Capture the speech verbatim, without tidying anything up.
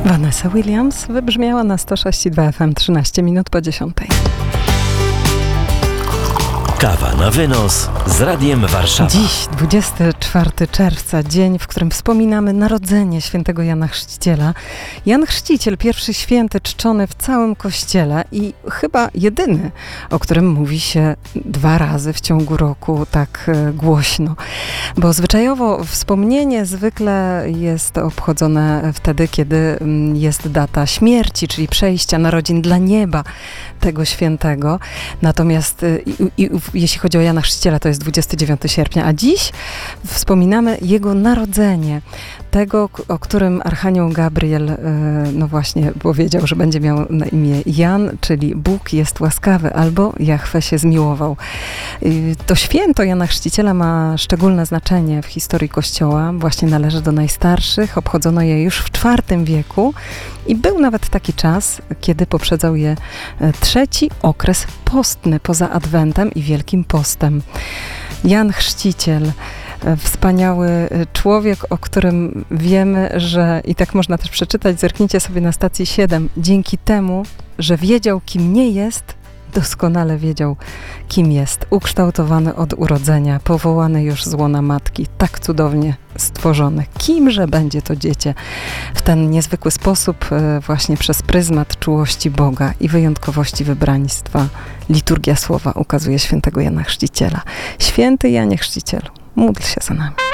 Vanessa Williams wybrzmiała na sto sześć i dwa F M trzynaście minut po dziesiątej. Kawa na wynos z Radiem Warszawa. Dziś, dwudziestego czwartego czerwca, dzień, w którym wspominamy narodzenie świętego Jana Chrzciciela. Jan Chrzciciel, pierwszy święty czczony w całym Kościele i chyba jedyny, o którym mówi się dwa razy w ciągu roku tak e, głośno. Bo zwyczajowo wspomnienie zwykle jest obchodzone wtedy, kiedy mm, jest data śmierci, czyli przejścia narodzin dla nieba tego świętego. Natomiast e, i, i, jeśli chodzi o Jana Chrzciciela, to jest dwudziestego dziewiątego sierpnia, a dziś wspominamy jego narodzenie, tego, o którym Archanioł Gabriel, no właśnie, powiedział, że będzie miał na imię Jan, czyli Bóg jest łaskawy, albo Jahwe się zmiłował. To święto Jana Chrzciciela ma szczególne znaczenie w historii Kościoła, właśnie należy do najstarszych, obchodzono je już w czwartym wieku i był nawet taki czas, kiedy poprzedzał je trzeci okres postny poza Adwentem i Wielkim Postem. Jan Chrzciciel, wspaniały człowiek, o którym wiemy, że i tak można też przeczytać, zerknijcie sobie na stacji siedem, dzięki temu, że wiedział, kim nie jest, doskonale wiedział, kim jest. Ukształtowany od urodzenia, powołany już z łona matki, tak cudownie stworzony. Kimże będzie to dziecię? W ten niezwykły sposób, właśnie przez pryzmat czułości Boga i wyjątkowości wybraństwa, liturgia słowa ukazuje świętego Jana Chrzciciela. Święty Janie Chrzcicielu, módl się za nami.